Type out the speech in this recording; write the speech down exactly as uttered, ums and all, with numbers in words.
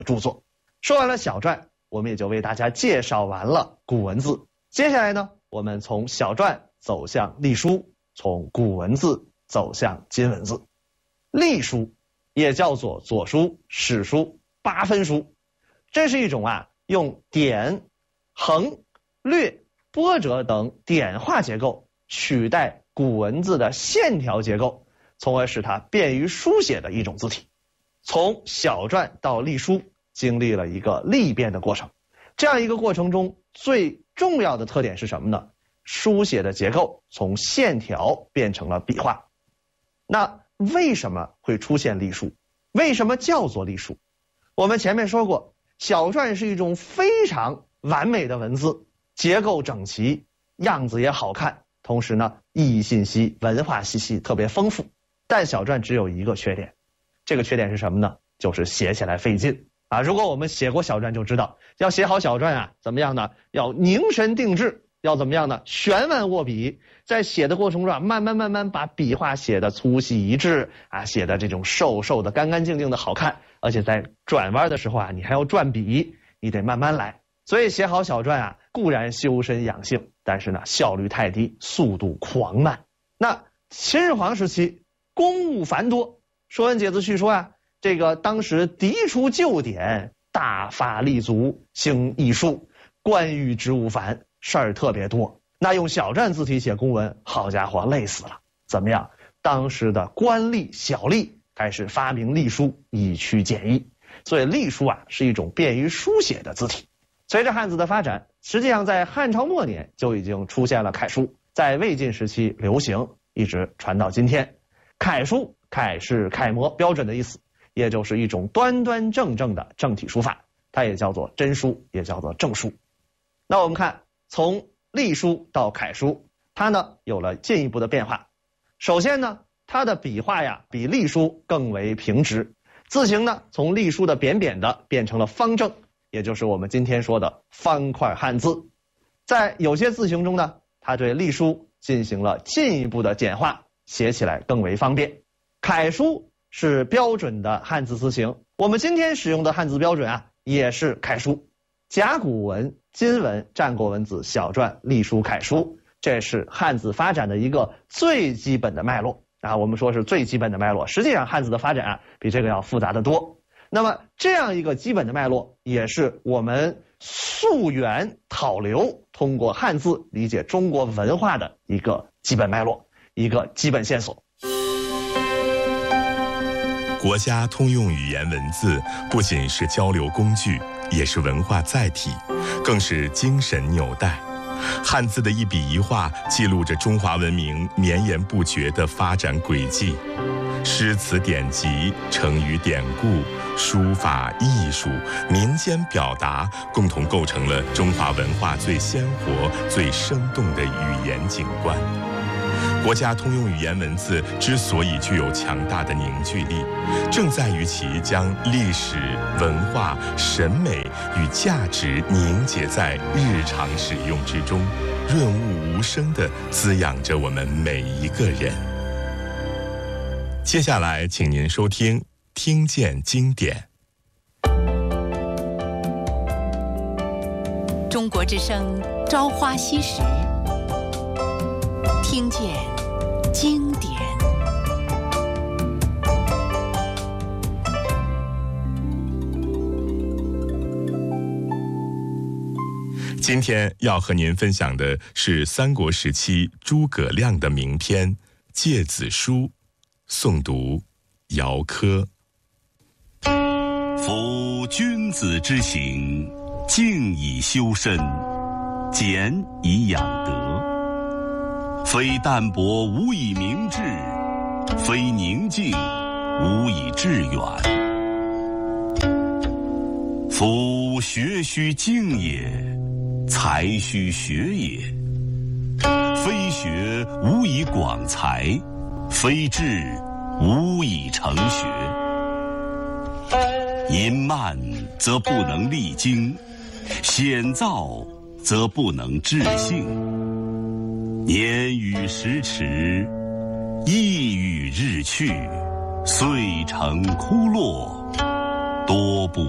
著作。说完了小篆，我们也就为大家介绍完了古文字。接下来呢，我们从小篆走向隶书，从古文字走向今文字。隶书也叫做左书、史书、八分书，这是一种啊用点、横、略、波折等点画结构取代古文字的线条结构，从而使它便于书写的一种字体。从小篆到隶书经历了一个历变的过程，这样一个过程中最重要的特点是什么呢？书写的结构从线条变成了笔画。那为什么会出现隶书？为什么叫做隶书？我们前面说过，小篆是一种非常完美的文字，结构整齐，样子也好看，同时呢意义信息、文化信息特别丰富。但小篆只有一个缺点，这个缺点是什么呢？就是写起来费劲啊！如果我们写过小篆就知道，要写好小篆啊，怎么样呢？要凝神定志，要怎么样呢？悬腕握笔，在写的过程中啊，慢慢慢慢把笔画写的粗细一致啊，写的这种瘦瘦的、干干净净的好看。而且在转弯的时候啊，你还要转笔，你得慢慢来。所以写好小篆啊，固然修身养性，但是呢，效率太低，速度狂慢。那秦始皇时期，公务繁多，《说文解字序》说啊，这个当时涤除旧典，大发立足，兴艺术，官御职务繁，事儿特别多。那用小篆字体写公文，好家伙，累死了。怎么样？当时的官吏、小吏开始发明隶书，以驱简易。所以隶书啊，是一种便于书写的字体。随着汉字的发展，实际上在汉朝末年就已经出现了楷书，在魏晋时期流行，一直传到今天。楷书，楷是楷模标准的意思，也就是一种端端正正的正体书法，它也叫做真书，也叫做正书。那我们看，从隶书到楷书，它呢有了进一步的变化。首先呢，它的笔画呀比隶书更为平直，字形呢从隶书的扁扁的变成了方正，也就是我们今天说的方块汉字。在有些字形中呢，它对隶书进行了进一步的简化，写起来更为方便。楷书是标准的汉字字形，我们今天使用的汉字标准啊也是楷书。甲骨文、金文、战国文字、小篆、隶书、楷书，这是汉字发展的一个最基本的脉络啊。我们说是最基本的脉络，实际上汉字的发展啊比这个要复杂得多。那么这样一个基本的脉络，也是我们溯源讨流，通过汉字理解中国文化的一个基本脉络，一个基本线索。 国家通用语言文字不仅是交流工具，也是文化载体，更是精神纽带。汉字的一笔一画记录着中华文明绵延不绝的发展轨迹。诗词典籍、成语典故、书法艺术、民间表达，共同构成了中华文化最鲜活、最生动的语言景观。国家通用语言文字之所以具有强大的凝聚力，正在于其将历史、文化、审美与价值凝结在日常使用之中，润物无声地滋养着我们每一个人。接下来，请您收听《听见经典》。 中国之声朝花夕拾，听见经典。 今天要和您分享的是三国时期诸葛亮的名篇《诫子书》，诵读姚科。 夫君子之行，静以修身，俭以养德。非淡泊无以明志，非宁静无以致远。夫学须静也，才须学也。非学无以广才，非志无以成学。因慢则不能励精，险躁则不能致性。年与时驰，意与日去，遂成枯落，多不